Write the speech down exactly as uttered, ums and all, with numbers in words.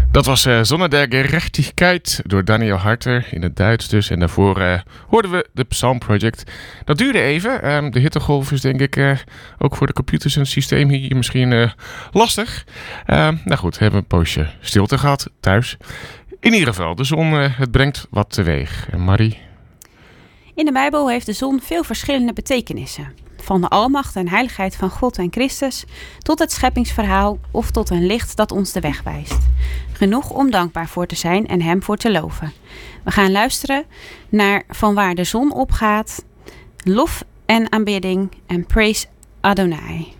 Dat was uh, Sonne der Gerechtigkeit door Daniel Harter in het Duits dus. En daarvoor uh, hoorden we de Psalm Project. Dat duurde even. Um, de hittegolf is denk ik uh, ook voor de computers en het systeem hier misschien uh, lastig. Uh, nou goed, we hebben een poosje stilte gehad thuis. In ieder geval, de zon, uh, het brengt wat teweeg. En Marie? In de Bijbel heeft de zon veel verschillende betekenissen. Van de almacht en heiligheid van God en Christus tot het scheppingsverhaal of tot een licht dat ons de weg wijst. Genoeg om dankbaar voor te zijn en hem voor te loven. We gaan luisteren naar Van waar de zon opgaat, lof en aanbidding en praise Adonai.